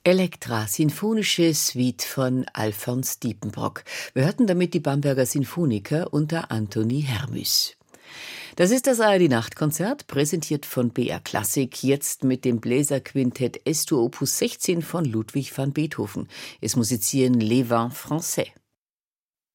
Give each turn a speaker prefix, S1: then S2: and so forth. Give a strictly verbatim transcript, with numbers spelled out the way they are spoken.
S1: Elektra, sinfonische Suite von Alfons Diepenbrock. Wir hörten damit die Bamberger Sinfoniker unter Anthony Hermüß. Das ist das A R D-Nachtkonzert, präsentiert von B R Klassik, jetzt mit dem Bläserquintett Es-Dur Opus sechzehn von Ludwig van Beethoven. Es musizieren Les Vins Français.